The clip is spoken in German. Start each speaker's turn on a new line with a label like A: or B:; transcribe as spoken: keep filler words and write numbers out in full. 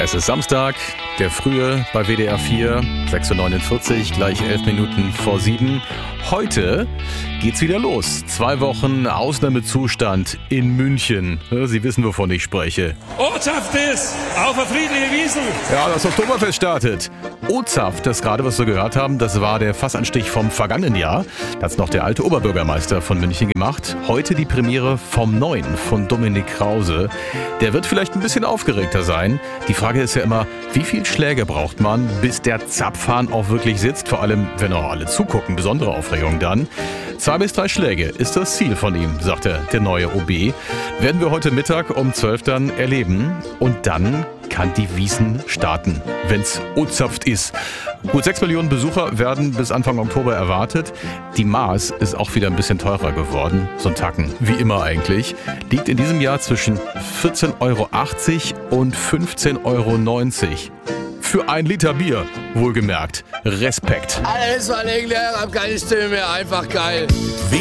A: Es ist Samstag, der Frühe bei W D R vier, sechs Uhr neunundvierzig, gleich elf Minuten vor sieben. Heute geht's wieder los. Zwei Wochen Ausnahmezustand in München. Sie wissen, wovon ich spreche.
B: Ortschaft ist auf der friedliche Wiesel.
A: Ja, das Oktoberfest startet. Ozhaft, das gerade, was wir gehört haben, das war der Fassanstich vom vergangenen Jahr. Das hat noch der alte Oberbürgermeister von München gemacht. Heute die Premiere vom Neuen, von Dominik Krause. Der wird vielleicht ein bisschen aufgeregter sein. Die Frage ist ja immer, wie viel Schläge braucht man, bis der Zapfhahn auch wirklich sitzt? Vor allem, wenn auch alle zugucken. Besondere Aufregung dann. Zwei bis drei Schläge ist das Ziel von ihm, sagt er, der neue O B. Werden wir heute Mittag um zwölf dann erleben. Und dann kann die Wiesn starten, wenn's ozapft ist. Gut sechs Millionen Besucher werden bis Anfang Oktober erwartet. Die Maß ist auch wieder ein bisschen teurer geworden. So ein Tacken, wie immer eigentlich. Liegt in diesem Jahr zwischen vierzehn Euro achtzig und fünfzehn Euro neunzig. Für ein Liter Bier, wohlgemerkt. Respekt.
C: Alles, was ich gelernt habe, keine Stimme mehr. Einfach geil.